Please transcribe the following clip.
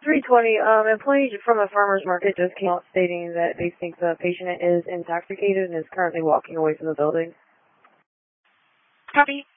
320, employee from a farmer's market just came out stating that they think the patient is intoxicated and is currently walking away from the building. Copy.